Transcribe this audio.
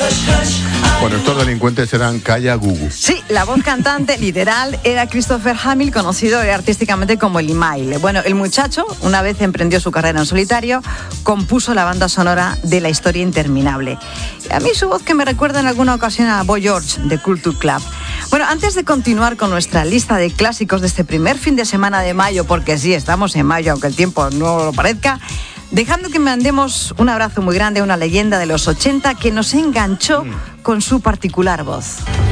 Bueno, estos delincuentes eran Kaya Gugu. Sí, la voz cantante literal era Christopher Hamill, conocido artísticamente como el Imaile. Bueno, el muchacho, una vez emprendió su carrera en solitario, compuso la banda sonora de La historia interminable. A mí su voz que me recuerda en alguna ocasión a Boy George de Culture Club. Bueno, antes de continuar con nuestra lista de clásicos de este primer fin de semana de mayo, porque sí, estamos en mayo, aunque el tiempo no lo parezca, dejando que mandemos un abrazo muy grande a una leyenda de los 80 que nos enganchó con su particular voz.